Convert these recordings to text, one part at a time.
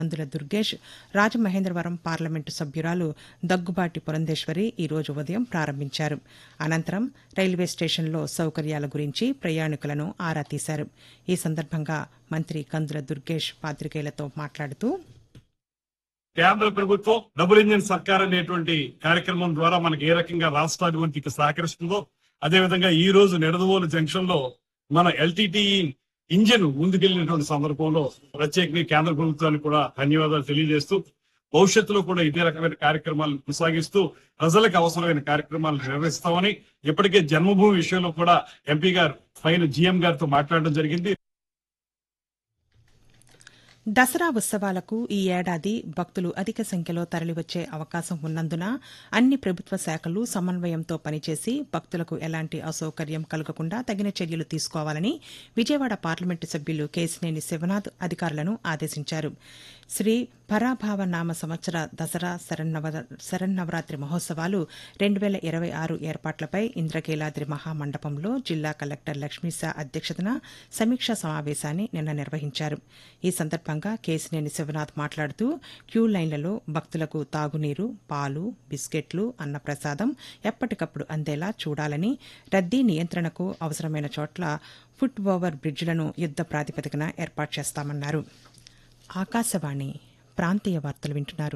కందుల Durgesh, Rajamahendravaram parliament సభ్యురాలు దగ్గుబాటి పురంధేశ్వరి ఈ రోజు ఉదయం ప్రారంభించారు. అనంతరం రైల్వే స్టేషన్లో సౌకర్యాల గురించి ప్రయాణికులను ఆరా తీశారు. ఈ సందర్భంగా మంత్రి కందుల దుర్గేష్ పాతికేయులతో మాట్లాడుతూ, కేంద్ర ప్రభుత్వం డబుల్ ఇంజిన్ సర్కార్ అనేటువంటి కార్యక్రమం ద్వారా మనకి ఏ రకంగా రాష్ట్ర అభివృద్ధికి సహకరిస్తుందో, అదేవిధంగా ఈ రోజు నిడదవోలు జంక్షన్ లో మన ఎల్టీటీ ఇంజిన్ ముందుకెళ్లినటువంటి సందర్భంలో ప్రత్యేకంగా కేంద్ర ప్రభుత్వానికి కూడా ధన్యవాదాలు తెలియజేస్తూ, భవిష్యత్తులో కూడా ఇదే రకమైన కార్యక్రమాలను కొనసాగిస్తూ ప్రజలకు అవసరమైన కార్యక్రమాలు నిర్వహిస్తామని ఇప్పటికే జన్మభూమి విషయంలో కూడా ఎంపీ గారు పైన జీఎం గారితో మాట్లాడడం జరిగింది. దసరా ఉత్సవాలకు ఈ ఏడాది భక్తులు అధిక సంఖ్యలో తరలివచ్చే అవకాశం ఉన్నందున అన్ని ప్రభుత్వ శాఖలు సమన్వయంతో పనిచేసి భక్తులకు ఎలాంటి అసౌకర్యం కలగకుండా తగిన చర్యలు తీసుకోవాలని విజయవాడ పార్లమెంటు సభ్యులు కేశినేని శివనాథ్ అధికారులను ఆదేశించారు. శ్రీ పరాభావ నామ సంవత్సర దసరా శరన్నవరాత్రి మహోత్సవాలు 2026 ఏర్పాట్లపై ఇంద్రకీలాద్రి మహామండపంలో జిల్లా కలెక్టర్ లక్ష్మీశా అధ్యక్షతన సమీక్షా సమావేశాన్ని నిన్న నిర్వహించారు. ఈ సందర్భంగా కేశినేని శివనాథ్ మాట్లాడుతూ, క్యూ లైన్లలో భక్తులకు తాగునీరు, పాలు, బిస్కెట్లు, అన్నప్రసాదం ఎప్పటికప్పుడు అందేలా చూడాలని, రద్దీ నియంత్రణకు అవసరమైన చోట్ల ఫుట్ ఓవర్ బ్రిడ్జిలను యుద్ద ప్రాతిపదికన ఏర్పాటు చేస్తామన్నారు. ఆకాశవాణి ప్రాంతీయ వార్తలు వింటున్నారు.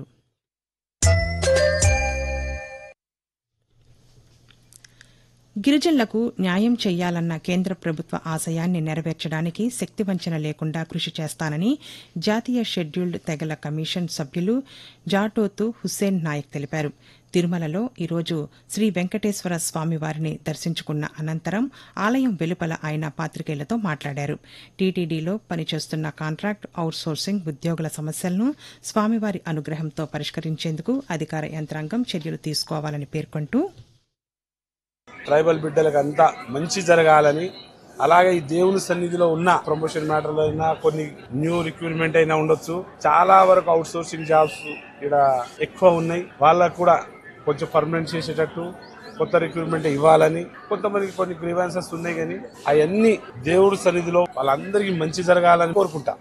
గిరిజనులకు న్యాయం చేయాలన్న కేంద్ర ప్రభుత్వ ఆశయాన్ని నెరవేర్చడానికి శక్తివంచన లేకుండా కృషి చేస్తానని జాతీయ షెడ్యూల్డ్ తెగల కమిషన్ సభ్యులు జాటోతు హుస్సేన్ నాయక్ తెలిపారు. తిరుమలలో ఈరోజు శ్రీ వెంకటేశ్వర స్వామివారిని దర్శించుకున్న అనంతరం ఆలయం వెలుపల ఆయన పాతికేయులతో మాట్లాడారు. టీటీడీలో పనిచేస్తున్న కాంట్రాక్ట్ అవుట్సోర్సింగ్ ఉద్యోగుల సమస్యలను స్వామివారి అనుగ్రహంతో పరిష్కరించేందుకు అధికార యంత్రాంగం చర్యలు తీసుకోవాలని పేర్కొంటూ, ట్రైబల్ బిడ్డలకు అంతా మంచి జరగాలని, అలాగే ఈ దేవుని సన్నిధిలో ఉన్న ప్రమోషన్ మ్యాటర్లో అయినా కొన్ని న్యూ రిక్రూట్మెంట్ అయినా ఉండొచ్చు. చాలా వరకు అవుట్ సోర్సింగ్ జాబ్స్ ఇక్కడ ఎక్కువ ఉన్నాయి. వాళ్ళకు కూడా కొంచెం పర్మనెంట్ చేసేటట్టు కొత్త రిక్రూట్మెంట్ ఇవ్వాలని, కొంతమందికి కొన్ని గ్రీవెన్సెస్ ఉన్నాయి. కానీ అవన్నీ దేవుడి సన్నిధిలో వాళ్ళందరికీ మంచి జరగాలని కోరుకుంటా.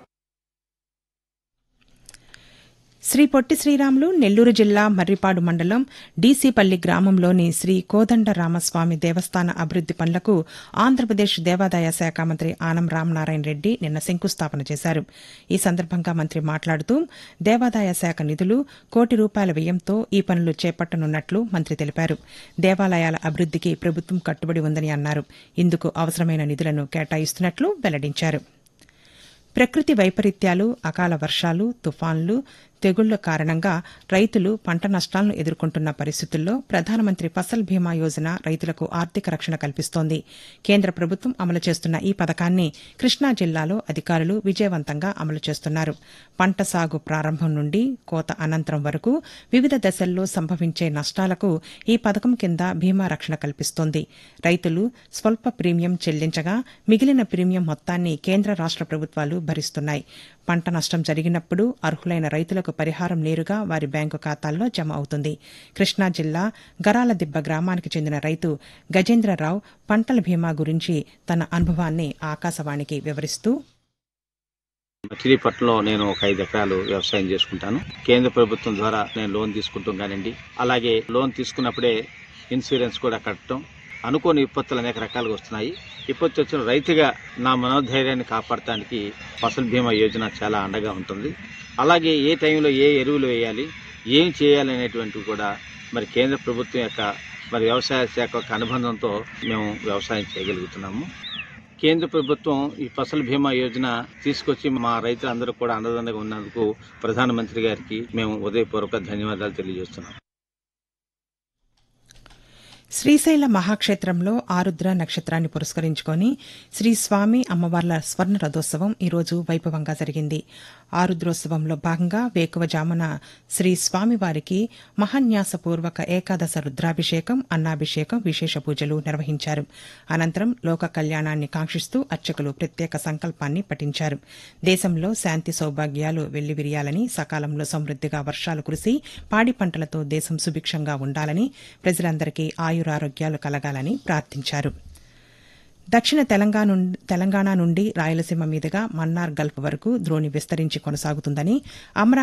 శ్రీ పొట్టి శ్రీరాములు నెల్లూరు జిల్లా మర్రిపాడు మండలం డీసీపల్లి గ్రామంలోని శ్రీ కోదండరామస్వామి దేవస్థాన అభివృద్ది పనులకు ఆంధ్రప్రదేశ్ దేవాదాయ శాఖ మంత్రి ఆనం రామనారాయణ రెడ్డి నిన్న శంకుస్థాపన చేశారు. ఈ సందర్భంగా మంత్రి మాట్లాడుతూ, దేవాదాయ శాఖ నిధులు ₹1 వ్యయంతో ఈ పనులు చేపట్టనున్నట్లు మంత్రి తెలిపారు. దేవాలయాల అభివృద్దికి ప్రభుత్వం కట్టుబడి ఉందని అన్నారు. ఇందుకు అవసరమైన నిధులను కేటాయిస్తున్నట్లు వెల్లడించారు. ప్రకృతి వైపరీత్యాలు, అకాల వర్షాలు, తుఫాన్లు, తెగుళ్ల కారణంగా రైతులు పంట నష్టాలను ఎదుర్కొంటున్న పరిస్థితుల్లో ప్రధానమంత్రి ఫసల్ బీమా యోజన రైతులకు ఆర్థిక రక్షణ కల్పిస్తోంది. కేంద్ర ప్రభుత్వం అమలు చేస్తున్న ఈ పథకాన్ని కృష్ణా జిల్లాలో అధికారులు విజయవంతంగా అమలు చేస్తున్నారు. పంట సాగు ప్రారంభం నుండి కోత అనంతరం వరకు వివిధ దశల్లో సంభవించే నష్టాలకు ఈ పథకం కింద బీమా రక్షణ కల్పిస్తోంది. రైతులు స్వల్ప ప్రీమియం చెల్లించగా మిగిలిన ప్రీమియం మొత్తాన్ని కేంద్ర రాష్ట ప్రభుత్వాలు భరిస్తున్నాయి. పంట నష్టం జరిగినప్పుడు అర్హులైన రైతులకు పరిహారం నేరుగా వారి బ్యాంకు ఖాతాల్లో జమ అవుతుంది. కృష్ణా జిల్లా గరాలదిబ్బ గ్రామానికి చెందిన రైతు గజేంద్రరావు పంటల బీమా గురించి తన అనుభవాన్ని ఆకాశవాణికి వివరిస్తూ, మచిలీపట్నంలో నేను ఒక 5 ఎకరాలు వ్యవసాయం చేసుకుంటాను. కేంద్ర ప్రభుత్వం ద్వారా నేను లోన్ తీసుకుంటాం కానివ్వండి, అలాగే లోన్ తీసుకున్నప్పుడే ఇన్సూరెన్స్ కూడా కట్టడం, అనుకోని విపత్తులు అనేక రకాలుగా వస్తున్నాయి. విపత్తు వచ్చిన రైతుగా నా మనోధైర్యాన్ని కాపాడటానికి ఫసల్ బీమా యోజన చాలా అండగా ఉంటుంది. అలాగే ఏ టైంలో ఏ ఎరువులు వేయాలి, ఏం చేయాలి అనేటువంటివి కూడా మరి కేంద్ర ప్రభుత్వం యొక్క మరి వ్యవసాయ శాఖ యొక్క అనుబంధంతో మేము వ్యవసాయం చేయగలుగుతున్నాము. కేంద్ర ప్రభుత్వం ఈ ఫసల్ బీమా యోజన తీసుకొచ్చి మా రైతులందరూ కూడా అండదండగా ఉన్నందుకు ప్రధానమంత్రి గారికి మేము ఉదయపూర్వక ధన్యవాదాలు తెలియజేస్తున్నాం. శ్రీశైల మహాక్షేత్రంలో ఆరుద్ర నక్షత్రాన్ని పురస్కరించుకొని శ్రీ స్వామి అమ్మవార్ల స్వర్ణ రథోత్సవం ఈరోజు వైభవంగా జరిగింది. ఆరుద్రోత్సవంలో భాగంగా వేకువజామున శ్రీ స్వామివారికి మహాన్యాసపూర్వక ఏకాదశ రుద్రాభిషేకం, అన్నాభిషేకం, విశేష పూజలు నిర్వహించారు. అనంతరం లోక కళ్యాణాన్ని కాంక్షిస్తూ అర్చకులు ప్రత్యేక సంకల్పాన్ని పఠించారు. దేశంలో శాంతి సౌభాగ్యాలు వెల్లివిరియాలని, సకాలంలో సమృద్దిగా వర్షాలు కురిసి పాడి పంటలతో దేశం సుభిక్షంగా ఉండాలని, ప్రజలందరికీ ఆయురారోగ్యాలు కలగాలని ప్రార్థించారు. దక్షిణ తెలంగాణ నుండి రాయలసీమ మీదుగా మన్నార్ గల్ఫ్ వరకు ద్రోణి విస్తరించి కొనసాగుతుందని